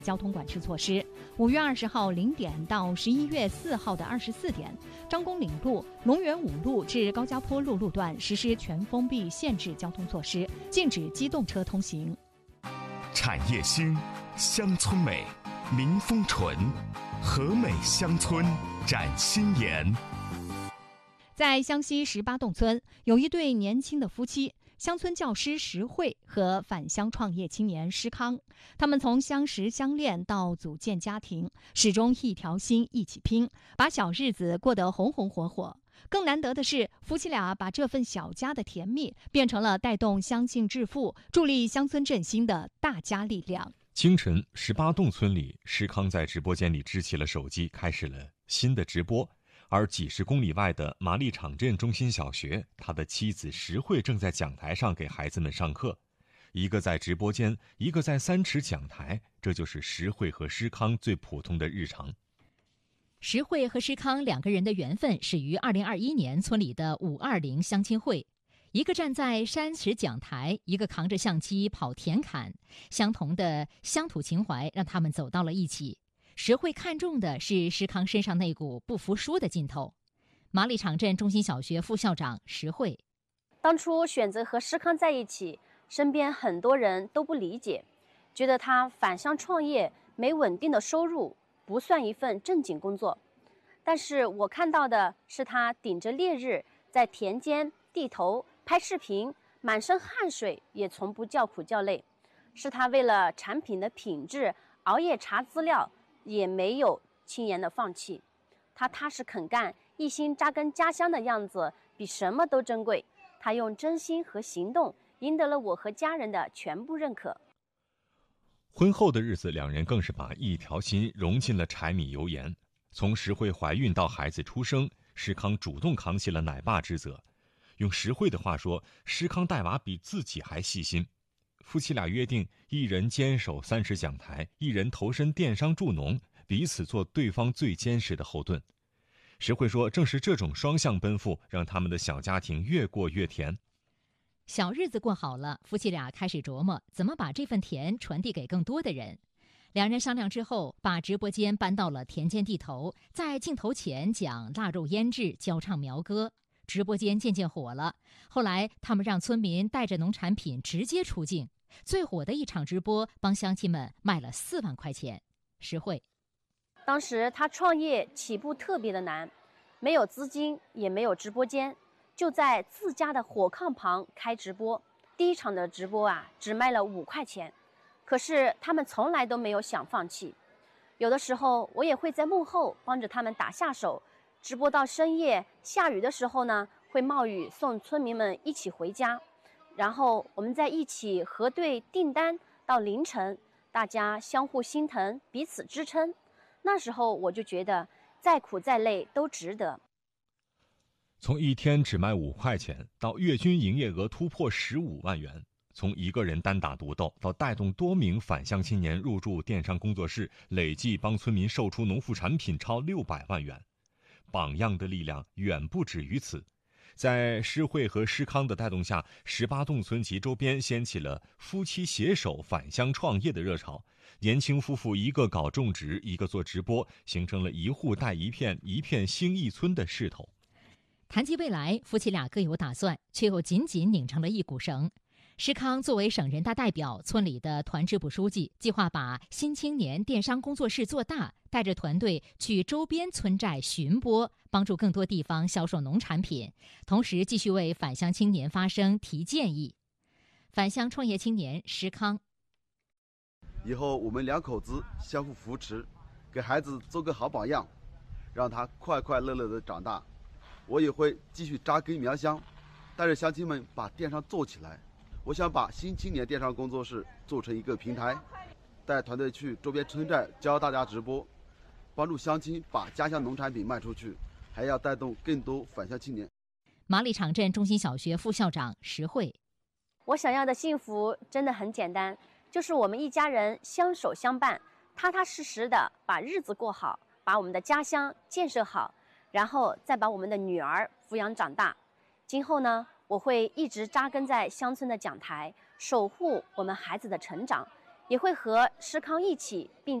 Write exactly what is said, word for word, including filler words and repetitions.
交通管制措施。五月二十号零点到十一月四号的二十四点，张公岭路、龙源五路至高家坡路路段实施全封闭限制交通措施，禁止机动车通行。 产业兴，乡村美，民风纯，和美乡村展新颜。 在湘西十八洞村，有一对年轻的夫妻。乡村教师石慧和返乡创业青年施康，他们从相识相恋到组建家庭，始终一条心一起拼，把小日子过得红红火火。更难得的是，夫妻俩把这份小家的甜蜜变成了带动乡亲致富、助力乡村振兴的大家力量。 清晨，十八洞村里，施康在直播间里支起了手机，开始了新的直播。而几十公里外的麻栗场镇中心小学，他的妻子石慧正在讲台上给孩子们上课，一个在直播间，一个在三尺讲台，这就是石慧和施康最普通的日常。 石慧和施康两个人的缘分始于二零二一年村里的五二零相亲会，一个站在三尺讲台，一个扛着相机跑田坎，相同的乡土情怀让他们走到了一起。石慧看重的是施康身上那股不服输的劲头。麻栗场镇中心小学副校长石慧， 当初选择和施康在一起，身边很多人都不理解，觉得他返乡创业没稳定的收入，不算一份正经工作。但是我看到的是他顶着烈日在田间地头拍视频，满身汗水也从不叫苦叫累，是他为了产品的品质熬夜查资料，也没有轻言的放弃。他踏实肯干，一心扎根家乡的样子比什么都珍贵。他用真心和行动赢得了我和家人的全部认可。 婚后的日子，两人更是把一条心融进了柴米油盐。从石慧怀孕到孩子出生，施康主动扛起了奶爸之责。用石慧的话说，施康带娃比自己还细心。夫妻俩约定，一人坚守三尺讲台，一人投身电商助农，彼此做对方最坚实的后盾。石慧说，正是这种双向奔赴，让他们的小家庭越过越甜。 小日子过好了，夫妻俩开始琢磨怎么把这份甜传递给更多的人。两人商量之后，把直播间搬到了田间地头，在镜头前讲腊肉腌制，教唱苗歌。直播间渐渐火了，后来他们让村民带着农产品直接出境，最火的一场直播帮乡亲们卖了四万块钱。石慧， 当时他创业起步特别的难，没有资金，也没有直播间，就在自家的火炕旁开直播。第一场的直播啊，只卖了五块钱，可是他们从来都没有想放弃。有的时候我也会在幕后帮着他们打下手。直播到深夜，下雨的时候呢，会冒雨送村民们一起回家，然后我们再一起核对订单到凌晨，大家相互心疼，彼此支撑。那时候我就觉得，再苦再累都值得。 从一天只卖五块钱，到月均营业额突破十五万元；从一个人单打独斗，到带动多名返乡青年入驻电商工作室，累计帮村民售出农副产品超六百万元。榜样的力量远不止于此。在施慧和施康的带动下，十八洞村及周边掀起了夫妻携手返乡创业的热潮。年轻夫妇一个搞种植，一个做直播，形成了一户带一片，一片兴一村的势头。 谈及未来，夫妻俩各有打算，却又紧紧拧成了一股绳。施康作为省人大代表、村里的团支部书记，计划把新青年电商工作室做大，带着团队去周边村寨巡播，帮助更多地方销售农产品，同时继续为返乡青年发声、提建议。返乡创业青年施康， 以后我们两口子相互扶持，给孩子做个好榜样，让他快快乐乐地长大。我也会继续扎根苗乡，带着乡亲们把电商做起来。我想把新青年电商工作室做成一个平台，带团队去周边村寨教大家直播，帮助乡亲把家乡农产品卖出去，还要带动更多返乡青年。 麻栗场镇中心小学副校长石慧， 我想要的幸福真的很简单，就是我们一家人相守相伴，踏踏实实的把日子过好，把我们的家乡建设好，然后再把我们的女儿抚养长大。今后呢，我会一直扎根在乡村的讲台，守护我们孩子的成长， 也会和施康一起并